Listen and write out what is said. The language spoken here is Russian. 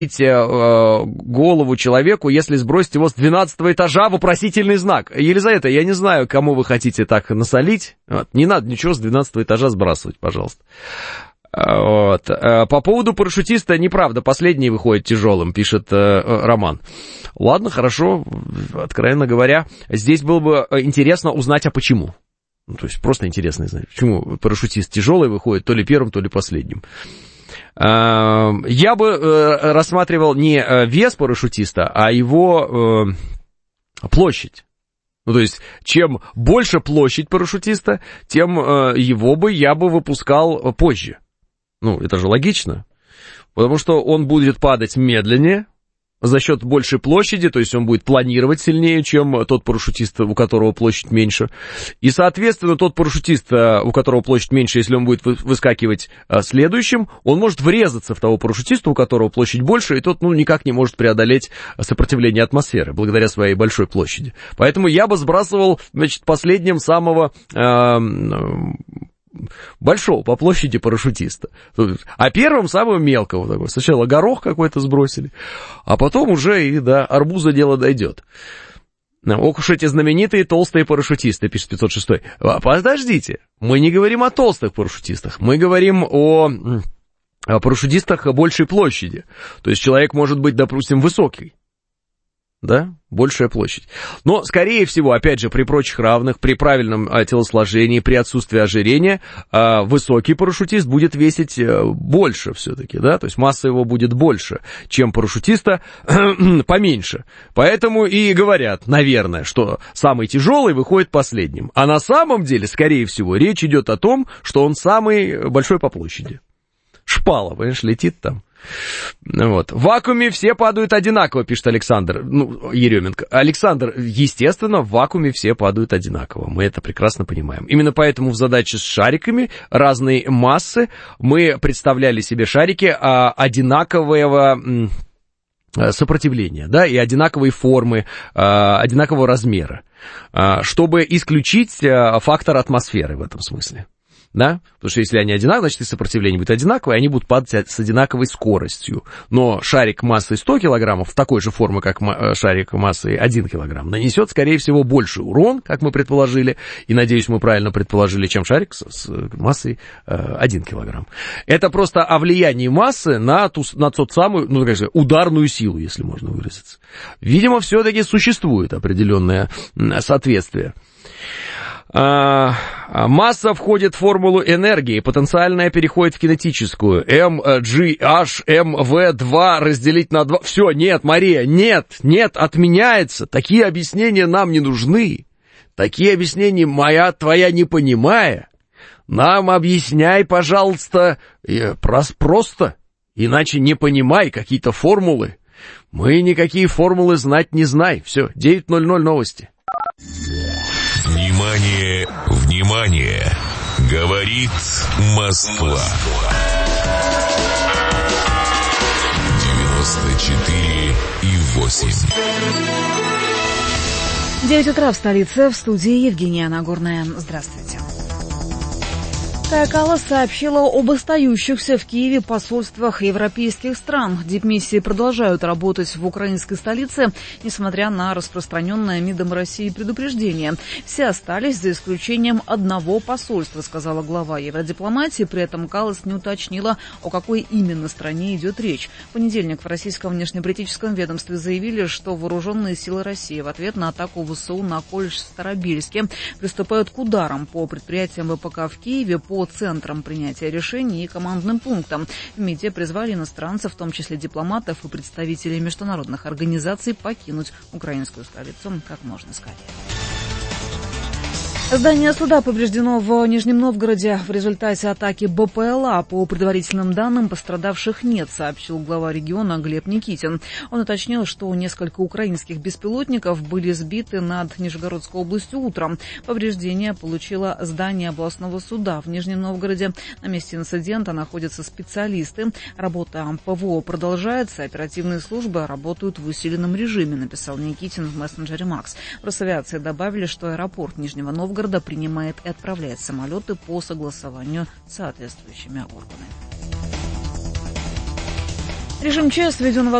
голову человеку, если сбросить его с 12-го этажа, вопросительный знак. Елизавета, я не знаю, кому вы хотите так насолить. Вот. Не надо ничего с 12-го этажа сбрасывать, пожалуйста. Вот. По поводу парашютиста, неправда, последний выходит тяжелым, пишет Роман. Ладно, хорошо, откровенно говоря, здесь было бы интересно узнать, а почему. Ну, то есть просто интересно знать, почему парашютист тяжелый выходит то ли первым, то ли последним. Я бы рассматривал не вес парашютиста, а его площадь. Ну, то есть, чем больше площадь парашютиста, тем его бы я бы выпускал позже. Ну, это же логично. Потому что он будет падать медленнее за счет большей площади, то есть он будет планировать сильнее, чем тот парашютист, у которого площадь меньше. И, соответственно, тот парашютист, у которого площадь меньше, если он будет выскакивать следующим, он может врезаться в того парашютиста, у которого площадь больше, и тот, никак не может преодолеть сопротивление атмосферы, благодаря своей большой площади. Поэтому я бы сбрасывал, последним самого большого по площади парашютиста. А первым самого мелкого такой. Сначала горох какой-то сбросили, а потом уже и до арбуза дело дойдет. Ох уж эти знаменитые толстые парашютисты, пишет 506. Подождите, мы не говорим о толстых парашютистах, мы говорим о парашютистах большей площади. То есть человек может быть, допустим, высокий. Да, большая площадь. Но, скорее всего, опять же, при прочих равных, при правильном телосложении, при отсутствии ожирения, высокий парашютист будет весить больше все-таки, да, то есть масса его будет больше, чем парашютиста поменьше. Поэтому и говорят, наверное, что самый тяжелый выходит последним. А на самом деле, скорее всего, речь идет о том, что он самый большой по площади. Шпала, понимаешь, летит там. Вот. В вакууме все падают одинаково, пишет Александр, Еременко. Александр, естественно, в вакууме все падают одинаково, мы это прекрасно понимаем. Именно поэтому в задаче с шариками разной массы мы представляли себе шарики одинакового сопротивления, да, и одинаковой формы, одинакового размера, чтобы исключить фактор атмосферы в этом смысле. Да? Потому что если они одинаковые, значит и сопротивление будет одинаковое, и они будут падать с одинаковой скоростью. Но шарик массой 100 килограммов, такой же формы, как шарик массой 1 килограмм, нанесет, скорее всего, больший урон, как мы предположили, и, надеюсь, мы правильно предположили, чем шарик с массой 1 килограмм. Это просто о влиянии массы на ту самую, конечно, ударную силу, если можно выразиться. Видимо, все-таки существует определенное соответствие. Масса входит в формулу энергии, потенциальная переходит в кинетическую. mgh mv2 разделить на 2. Все, нет, Мария, нет, отменяется. Такие объяснения нам не нужны. Такие объяснения твоя не понимая. Нам объясняй, пожалуйста, просто, иначе не понимай какие-то формулы. Мы никакие формулы знать не знаем. Все, 9:00 новости. Внимание, внимание! Говорит Москва. 94,8. 9 утра в столице, в студии Евгения Нагорная. Здравствуйте. Кая Каллас сообщила об остающихся в Киеве посольствах европейских стран. дипмиссии продолжают работать в украинской столице, несмотря на распространенное МИДом России предупреждение. Все остались, за исключением одного посольства, сказала глава евродипломатии. При этом Каллас не уточнила, о какой именно стране идет речь. В понедельник в российском внешнеполитическом ведомстве заявили, что вооруженные силы России в ответ на атаку ВСУ на Колледж-Старобельске приступают к ударам по предприятиям ВПК в Киеве, по центрам принятия решений и командным пунктам. В МИДе призвали иностранцев, в том числе дипломатов и представителей международных организаций, покинуть украинскую столицу как можно скорее. Здание суда повреждено в Нижнем Новгороде в результате атаки БПЛА. По предварительным данным, пострадавших нет, сообщил глава региона Глеб Никитин. Он уточнил, что несколько украинских беспилотников были сбиты над Нижегородской областью утром. Повреждение получило здание областного суда в Нижнем Новгороде. На месте инцидента находятся специалисты. Работа ПВО продолжается. Оперативные службы работают в усиленном режиме, написал Никитин в мессенджере Макс. В Росавиации добавили, что аэропорт Нижнего Новгорода принимает и отправляет самолеты по согласованию с соответствующими органами. Режим ЧС введен в